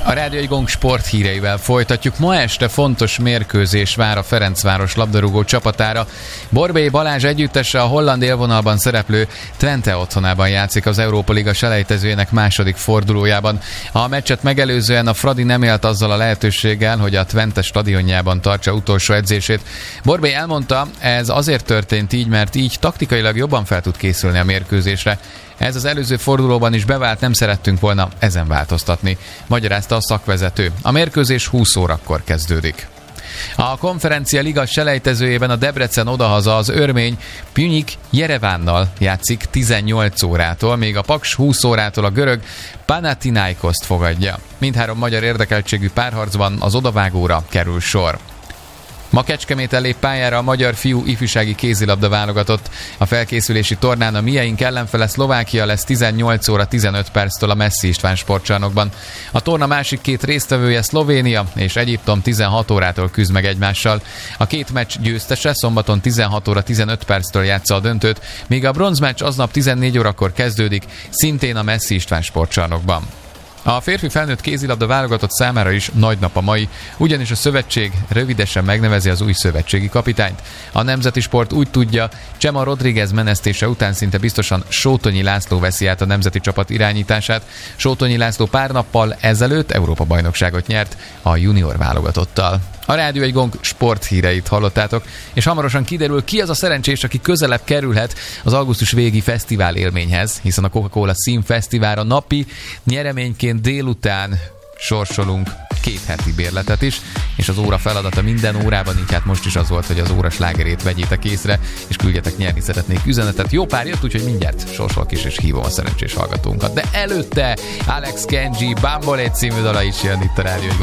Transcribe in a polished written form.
A Rádió egy Gong sport híreivel folytatjuk. Ma este fontos mérkőzés vár a Ferencváros labdarúgó csapatára. Borbély Balázs együttese a holland élvonalban szereplő Twente otthonában játszik az Európa Liga selejtezőjének második fordulójában. A meccset megelőzően a Fradi nem élt azzal a lehetőséggel, hogy a Twente stadionjában tartsa utolsó edzését. Borbély elmondta, ez azért történt így, mert így taktikailag jobban fel tud készülni a mérkőzésre. Ez az előző fordulóban is bevált, nem szerettünk volna ezen változtatni, magyarázta a szakvezető. A mérkőzés 20 órakor kezdődik. A Konferencia Liga selejtezőjében a Debrecen odahaza az örmény Pjunik Jerevánnal játszik 18 órától, míg a Paks 20 órától a görög Panathinaikoszt fogadja. Mindhárom magyar érdekeltségű párharcban az odavágóra kerül sor. Ma Kecskeméten lép pályára a magyar fiú ifjúsági kézilabda válogatott. A felkészülési tornán a mieink ellenfele Szlovákia lesz 18 óra 15 perctől a Messzi István sportcsarnokban. A torna másik két résztvevője Szlovénia és Egyiptom 16 órától küzd meg egymással. A két meccs győztese szombaton 16 óra 15 perctől játsza a döntőt, míg a bronzmeccs aznap 14 órakor kezdődik, szintén a Messzi István sportcsarnokban. A férfi felnőtt kézilabda válogatott számára is nagy nap a mai, ugyanis a szövetség rövidesen megnevezi az új szövetségi kapitányt. A Nemzeti Sport úgy tudja, Csema Rodríguez menesztése után szinte biztosan Sótonyi László veszi át a nemzeti csapat irányítását. Sótonyi László pár nappal ezelőtt Európa-bajnokságot nyert a junior válogatottal. A Rádió egy Gong sporthíreit hallottátok, és hamarosan kiderül, ki az a szerencsés, aki közelebb kerülhet az augusztus végi fesztivál élményhez, hiszen a Coca-Cola Színfesztiválra napi nyereményként délután sorsolunk 2 heti bérletet is, és az óra feladata minden órában, így hát most is az volt, hogy az óra slágerét vegyétek észre, és küldjetek nyerni szeretnék üzenetet. Jó pár jött, úgyhogy mindjárt sorsolok is, és hívom a szerencsés hallgatónkat. De előtte Alex Kenji Bambolé című dala is jön itt a Rádió egy Gong